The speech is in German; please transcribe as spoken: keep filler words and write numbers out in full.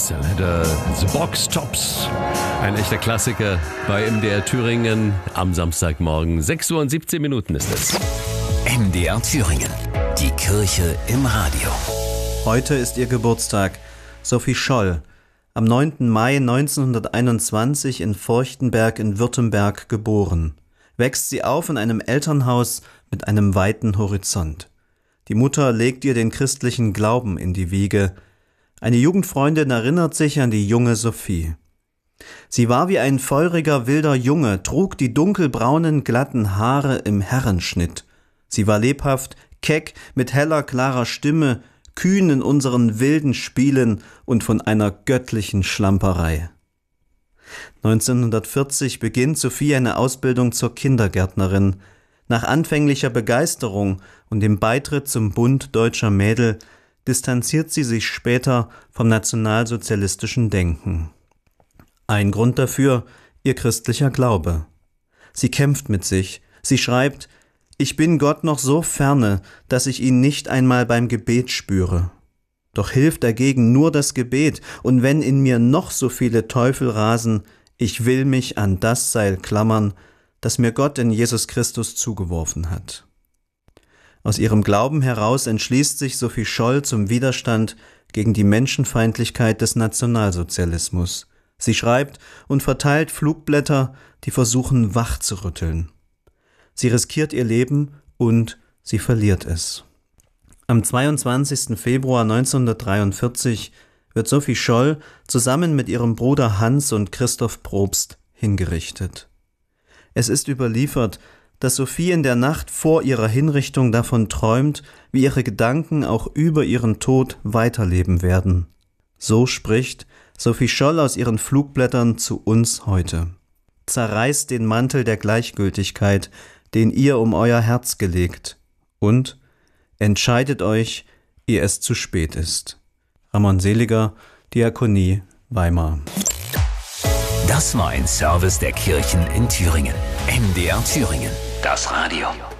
Letter, The Box Tops. Ein echter Klassiker bei M D R Thüringen am Samstagmorgen. sechs Uhr und siebzehn Minuten ist es. M D R Thüringen, die Kirche im Radio. Heute ist ihr Geburtstag. Sophie Scholl, am neunten Mai neunzehnhunderteinundzwanzig in Forchtenberg in Württemberg geboren. Wächst sie auf in einem Elternhaus mit einem weiten Horizont. Die Mutter legt ihr den christlichen Glauben in die Wiege. Eine Jugendfreundin erinnert sich an die junge Sophie. Sie war wie ein feuriger, wilder Junge, trug die dunkelbraunen, glatten Haare im Herrenschnitt. Sie war lebhaft, keck, mit heller, klarer Stimme, kühn in unseren wilden Spielen und von einer göttlichen Schlamperei. neunzehnhundertvierzig beginnt Sophie eine Ausbildung zur Kindergärtnerin. Nach anfänglicher Begeisterung und dem Beitritt zum Bund Deutscher Mädel distanziert sie sich später vom nationalsozialistischen Denken. Ein Grund dafür ihr christlicher Glaube. Sie kämpft mit sich. Sie schreibt: Ich bin Gott noch so ferne, dass ich ihn nicht einmal beim Gebet spüre. Doch hilft dagegen nur das Gebet, und wenn in mir noch so viele Teufel rasen, ich will mich an das Seil klammern, das mir Gott in Jesus Christus zugeworfen hat. Aus ihrem Glauben heraus entschließt sich Sophie Scholl zum Widerstand gegen die Menschenfeindlichkeit des Nationalsozialismus. Sie schreibt und verteilt Flugblätter, die versuchen, wach zu rütteln. Sie riskiert ihr Leben und sie verliert es. Am zweiundzwanzigsten Februar neunzehnhundertdreiundvierzig wird Sophie Scholl zusammen mit ihrem Bruder Hans und Christoph Probst hingerichtet. Es ist überliefert, dass Sophie in der Nacht vor ihrer Hinrichtung davon träumt, wie ihre Gedanken auch über ihren Tod weiterleben werden. So spricht Sophie Scholl aus ihren Flugblättern zu uns heute. Zerreißt den Mantel der Gleichgültigkeit, den ihr um euer Herz gelegt, und entscheidet euch, ehe es zu spät ist. Ramon Seliger, Diakonie, Weimar. Das war ein Service der Kirchen in Thüringen. M D R Thüringen, das Radio.